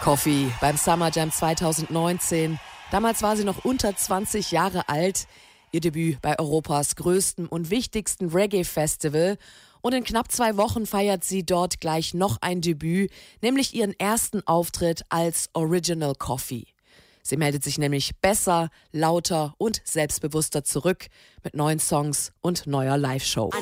Coffee beim Summer Jam 2019. Damals war sie noch unter 20 Jahre alt. Ihr Debüt bei Europas größtem und wichtigsten Reggae-Festival. Und in knapp 2 Wochen feiert sie dort gleich noch ein Debüt, nämlich ihren ersten Auftritt als Original Coffee. Sie meldet sich nämlich besser, lauter und selbstbewusster zurück mit neuen Songs und neuer Live-Show.